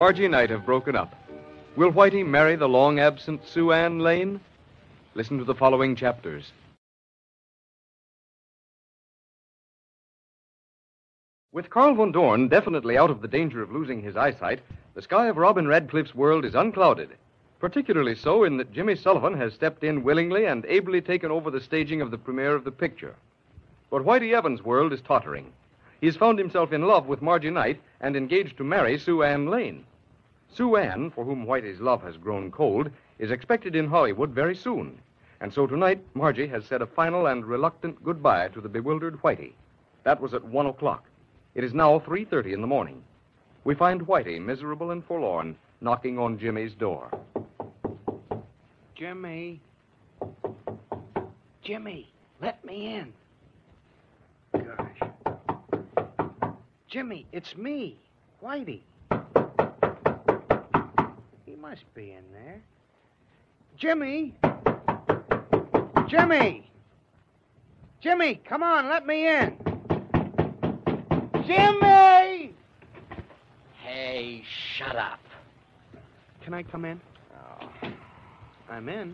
Margie Knight have broken up. Will Whitey marry the long-absent Sue Ann Lane? Listen to the following chapters. With Carl Von Dorn definitely out of the danger of losing his eyesight, the sky of Robin Radcliffe's world is unclouded. Particularly so in that Jimmy Sullivan has stepped in willingly and ably taken over the staging of the premiere of the picture. But Whitey Evans' world is tottering. He's found himself in love with Margie Knight and engaged to marry Sue Ann Lane. Sue Ann, for whom Whitey's love has grown cold, is expected in Hollywood very soon. And so tonight, Margie has said a final and reluctant goodbye to the bewildered Whitey. That was at 1 o'clock. It is now 3:30 in the morning. We find Whitey, miserable and forlorn, knocking on Jimmy's door. Jimmy. Jimmy, let me in. Gosh. Jimmy, it's me, Whitey. He must be in there. Jimmy! Jimmy! Jimmy, come on, let me in. Jimmy! Hey, shut up. Can I come in? Oh. I'm in.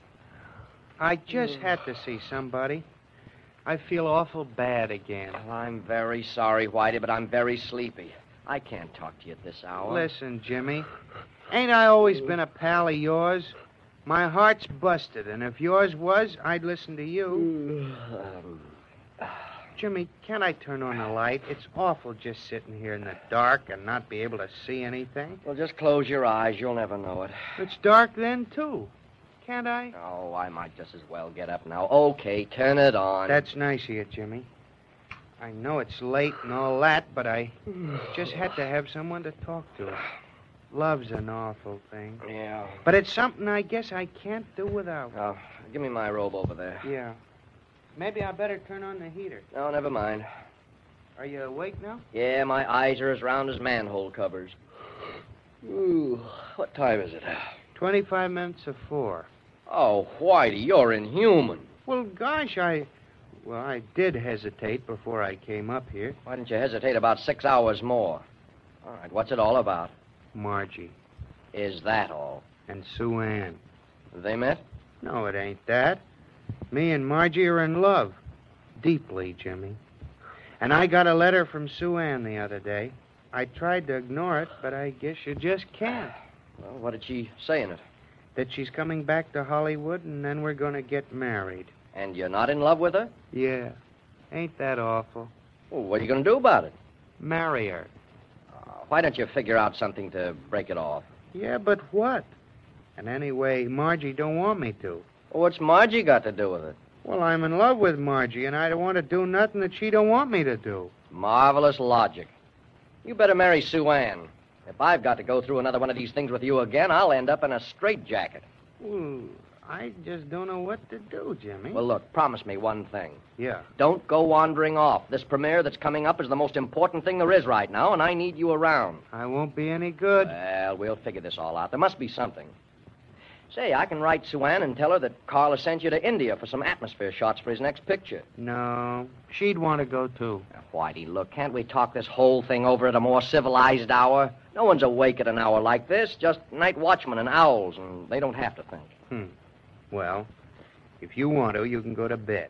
I just had to see somebody. I feel awful bad again. Well, I'm very sorry, Whitey, but I'm very sleepy. I can't talk to you at this hour. Listen, Jimmy. Ain't I always been a pal of yours? My heart's busted, and if yours was, I'd listen to you. Jimmy, can't I turn on the light? It's awful just sitting here in the dark and not be able to see anything. Well, just close your eyes. You'll never know it. It's dark then, too. Can't I? Oh, I might just as well get up now. Okay, turn it on. That's nice of you, Jimmy. I know it's late and all that, but I just had to have someone to talk to. Love's an awful thing. Yeah. But it's something I guess I can't do without. Oh, give me my robe over there. Yeah. Maybe I better turn on the heater. No, never mind. Are you awake now? Yeah, my eyes are as round as manhole covers. Ooh, what time is it? 25 minutes of 4. Oh, Whitey, you're inhuman. Well, gosh, I did hesitate before I came up here. Why didn't you hesitate about 6 hours more? All right, what's it all about? Margie. Is that all? And Sue Ann. They met? No, it ain't that. Me and Margie are in love. Deeply, Jimmy. And I got a letter from Sue Ann the other day. I tried to ignore it, but I guess you just can't. Well, what did she say in it? That she's coming back to Hollywood, and then we're going to get married. And you're not in love with her? Yeah. Ain't that awful? Well, what are you going to do about it? Marry her. Why don't you figure out something to break it off? Yeah, but what? And anyway, Margie don't want me to. Well, what's Margie got to do with it? Well, I'm in love with Margie, and I don't want to do nothing that she don't want me to do. Marvelous logic. You better marry Sue Ann. If I've got to go through another one of these things with you again, I'll end up in a straitjacket. Well, I just don't know what to do, Jimmy. Well, look, promise me one thing. Yeah. Don't go wandering off. This premiere that's coming up is the most important thing there is right now, and I need you around. I won't be any good. Well, we'll figure this all out. There must be something. Say, I can write Sue Ann and tell her that Carl has sent you to India for some atmosphere shots for his next picture. No, she'd want to go, too. Now, Whitey, look, can't we talk this whole thing over at a more civilized hour? No one's awake at an hour like this, just night watchmen and owls, and they don't have to think. Well, if you want to, you can go to bed.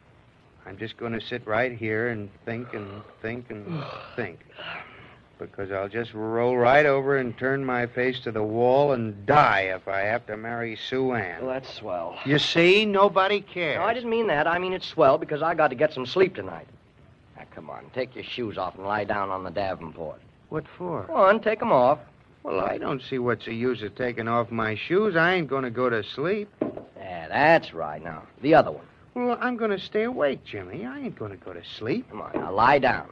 I'm just going to sit right here and think and think and think. Because I'll just roll right over and turn my face to the wall and die if I have to marry Sue Ann. Well, that's swell. You see, nobody cares. No, I didn't mean that. I mean it's swell because I got to get some sleep tonight. Now, come on, take your shoes off and lie down on the Davenport. What for? Go on, take them off. Well, I don't see what's the use of taking off my shoes. I ain't going to go to sleep. Yeah, that's right. Now, the other one. Well, I'm going to stay awake, Jimmy. I ain't going to go to sleep. Come on, now, lie down.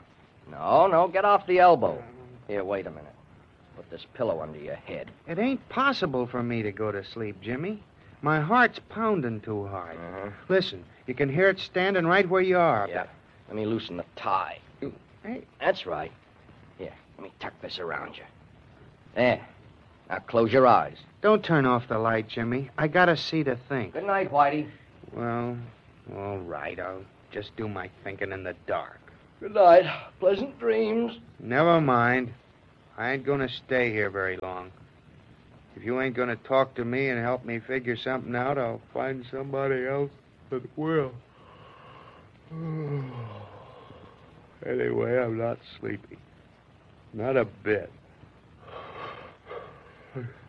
No, get off the elbow. Here, wait a minute. Put this pillow under your head. It ain't possible for me to go to sleep, Jimmy. My heart's pounding too hard. Listen, you can hear it standing right where you are. Yeah. Let me loosen the tie. Hey. That's right. Here, let me tuck this around you. There. Now close your eyes. Don't turn off the light, Jimmy. I gotta see to think. Good night, Whitey. Well, all right. I'll just do my thinking in the dark. Good night. Pleasant dreams. Never mind. I ain't gonna stay here very long. If you ain't gonna talk to me and help me figure something out, I'll find somebody else that will. Anyway, I'm not sleepy. Not a bit.